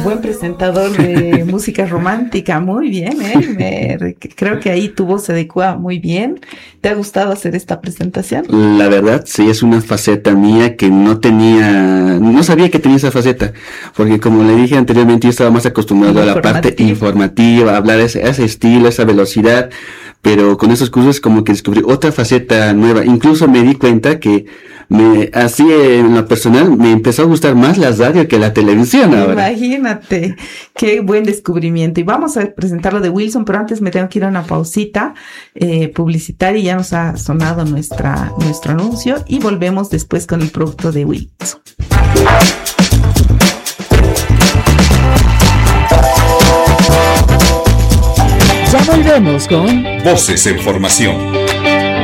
buen presentador de música romántica. Muy bien, Elmer. Creo que ahí tu voz se adecua muy bien. ¿Te ha gustado hacer esta presentación? La verdad, sí, es una faceta mía que no sabía que tenía esa faceta, porque como le dije anteriormente, yo estaba más acostumbrado a la parte informativa, a hablar ese estilo, esa velocidad, pero con esos cursos como que descubrí otra faceta nueva. Incluso me di cuenta que así en lo personal me empezó a gustar más la radio que la televisión ahora. Imagínate, qué buen descubrimiento. Y vamos a presentar lo de Wilson, pero antes me tengo que ir a una pausita publicitaria. Ya nos ha sonado nuestro anuncio y volvemos después con el producto de Wilson. Ya volvemos con Voces en Formación.